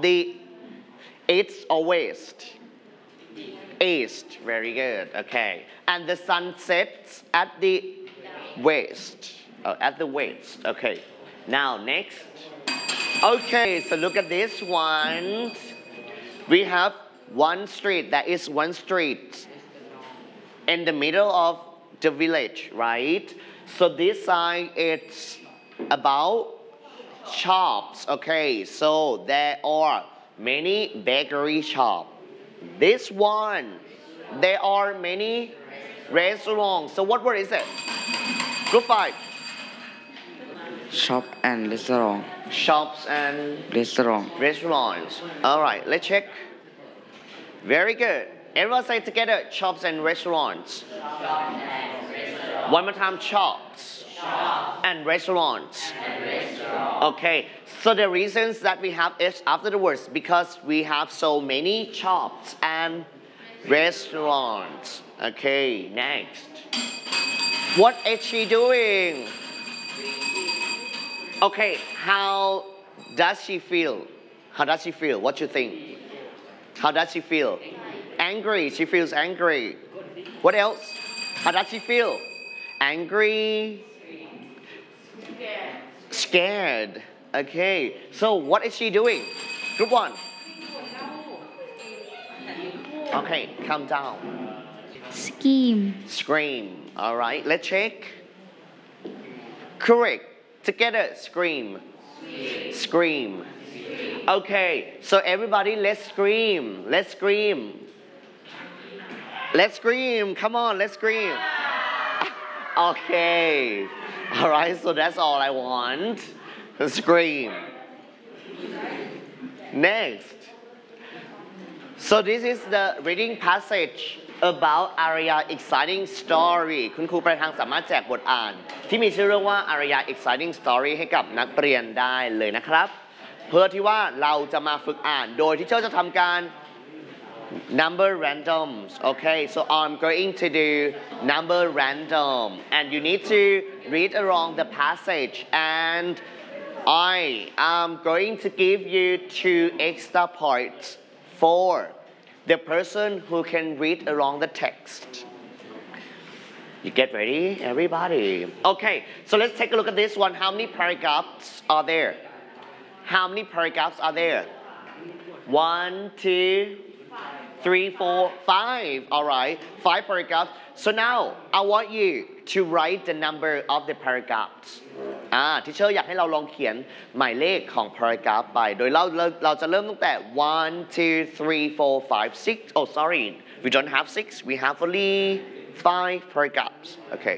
the east or west? East. Very good. Okay. And the sun sets at the west. Oh, at the west. Okay. Now next. Okay, so look at this one. We have one street. That is one street in the middle of the village, right? So this side it's about shops. Okay, so there are many bakery shops. This one, there are many restaurants. So what word is it? Group 5. Shop and restaurant. Shops and Restaurant. restaurants. All right, let's check. Very good. Everyone say together, shops and restaurants. One more time, shops and restaurants. Okay, so the reasons that we have is after the words because we have so many shops and restaurants. Okay, next. What is she doing? Okay, how does she feel? How does she feel? What you think? How does she feel? Angry. She feels angry. What else? How does she feel? Angry. Scared. Okay, so what is she doing? Group 1. Okay, calm down. Scheme. Scream. All right, let's check. Correct. Together, scream. Scream. Okay, so everybody, let's scream. Let's scream. Let's scream. Come on, let's scream. Okay. All right, so that's all I want. Scream. Next. So this is the reading passage about Arya exciting story คุณครูประธานสามารถแจกบทอ่านที่มีชื่อเรื่องว่า Arya exciting story ให้กับนักเรียนได้เลยนะครับเพื่อที่ว่าเราจะมาฝึกอ่านโดยที่เจ้าจะทำการ number randoms okay so I'm going to do number random and you need to read along the passage and I am going to give you 2 extra points for the person who can read along the text. You get ready, everybody? Okay, so let's take a look at this one. How many paragraphs are there? How many paragraphs are there? 1, 2, 3, 4, 5. All right, 5 paragraphs. So now I want you to write the number of the paragraphs. Teacher อยากให้เราลองเขียนหมายเลขของ paragraph ไปโดยเราจะเริ่มตั้งแต่ 1, 2, 3, 4, 5, 6 oh sorry we don't have 6 we have only 5 paragraphs okay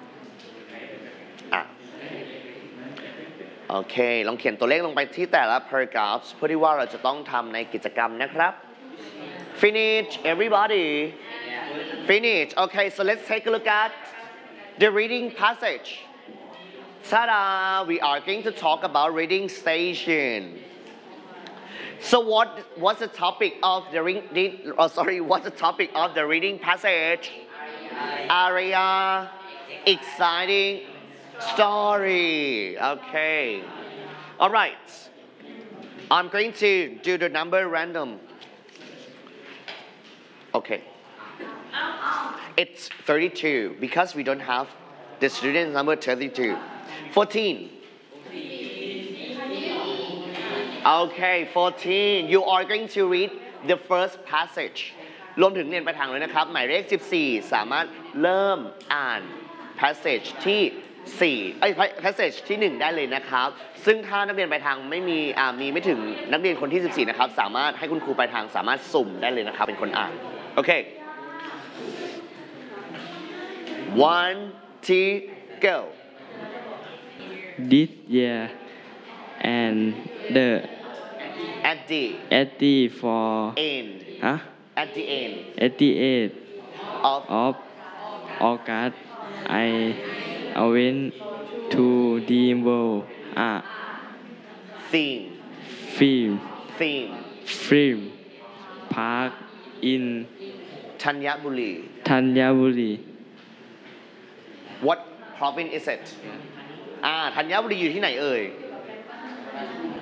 โอเคลองเขียนตัวเลขลงไปที่แต่ละ paragraphs เพื่อที่ว่าเราจะต้องทำในกิจกรรมนะครับ finish everybody finish okay so let's take a look at the reading passage Ta-da! We are going to talk about reading station. So what's the topic of the what's the topic of the reading passage? Arya exciting story. Okay. All right. I'm going to do the number random. Okay. It's 32 because we don't have the student number 32. 14. Okay, 14. You are going to read the first passage. รวมถึงเรียนไปทางเลยนะครับหมายเลข14สามารถเริ่มอ่าน passage ที่passage ที่1ได้เลยนะครับซึ่งถ้านักเรียนไปทางไม่มีไม่ถึงนักเรียนคนที่14นะครับสามารถให้คุณครูไปทางสามารถสุ่มได้เลยนะครับเป็นคนอ่านโอเค 1, 2, go This year and the at the for end at the end of August I went to the world theme park in Thanyaburi What province is it ธัญบุรีอยู่ที่ไหนเอ่ย